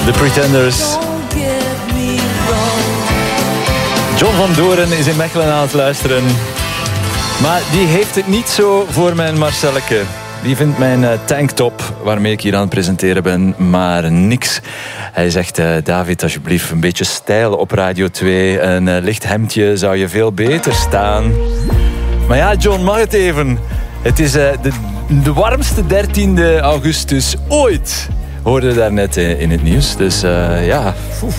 The Pretenders. John van Doren is in Mechelen aan het luisteren. Maar die heeft het niet zo voor mijn Marcelleke. Die vindt mijn tanktop, waarmee ik hier aan het presenteren ben, maar niks. Hij zegt, David, alsjeblieft, een beetje stijl op Radio 2. Een licht hemdje zou je veel beter staan. Maar ja, John, mag het even. Het is de warmste 13e augustus ooit. Hoorde daarnet in het nieuws. Dus ja,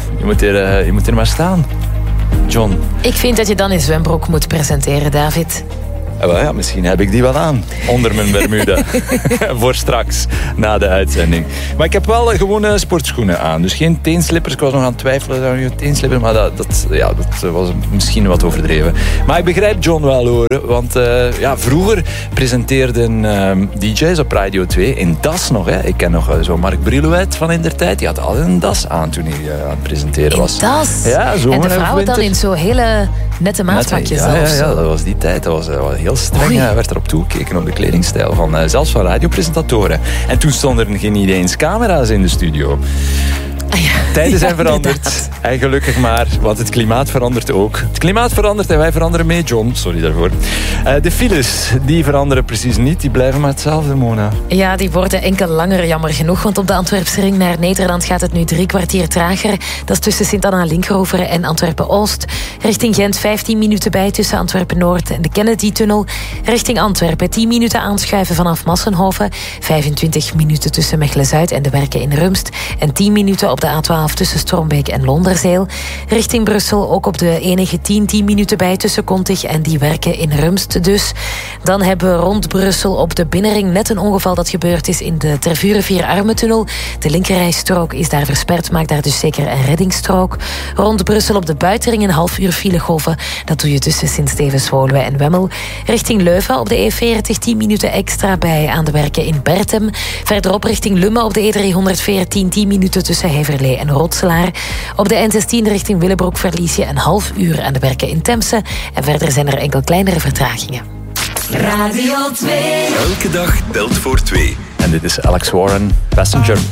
je moet er maar staan. John. Ik vind dat je dan in zwembroek moet presenteren, David. Ja, misschien heb ik die wel aan. Onder mijn Bermuda. Voor straks, na de uitzending. Maar ik heb wel gewone sportschoenen aan. Dus geen teenslippers. Ik was nog aan het twijfelen. Teenslippers, maar dat was misschien wat overdreven. Maar ik begrijp John wel, hoor. Want vroeger presenteerden DJ's op Radio 2 in das nog. Hè. Ik ken nog zo Mark Brilouet van indertijd. Die had al een das aan toen hij aan het presenteren was. In das? Ja, zomer, en de vrouwen dan in zo hele nette maatpakjes. Ja, dat was die tijd. Dat was heel streng. Werd erop toegekeken op de kledingstijl van zelfs van radiopresentatoren. En toen stonden er geen eens camera's in de studio. Tijden zijn veranderd. Inderdaad. En gelukkig maar, want het klimaat verandert ook. Het klimaat verandert en wij veranderen mee, John. Sorry daarvoor. De files, die veranderen precies niet. Die blijven maar hetzelfde, Mona. Ja, die worden enkel langer, jammer genoeg. Want op de Antwerpse ring naar Nederland gaat het nu 3 kwartier trager. Dat is tussen Sint-Anna-Linkroveren en Antwerpen-Oost. Richting Gent 15 minuten bij tussen Antwerpen-Noord en de Kennedy-tunnel. Richting Antwerpen 10 minuten aanschuiven vanaf Massenhoven. 25 minuten tussen Mechelen-Zuid en de werken in Rumst. En 10 minuten op de A12 tussen Strombeek en Londerzeel. Richting Brussel ook op de enige 10 minuten bij tussen Kontig en die werken in Rumst dus. Dan hebben we rond Brussel op de binnenring net een ongeval dat gebeurd is in de Tervuren-Vier-Armentunnel. De linkerrijstrook is daar versperd, maakt daar dus zeker een reddingsstrook. Rond Brussel op de buitenring een half uur file golven. Dat doe je tussen Sint-Stevens-Woluwe en Wemmel. Richting Leuven op de E40 10 minuten extra bij aan de werken in Bertem. Verderop richting Lummen op de E314 10 minuten tussen Heverlee en Rotselaar. Op de N16 richting Willebroek verlies je een half uur aan de werken in Temse. En verder zijn er enkel kleinere vertragingen. Radio 2. Elke dag telt voor 2. En dit is Alex Warren, Passenger.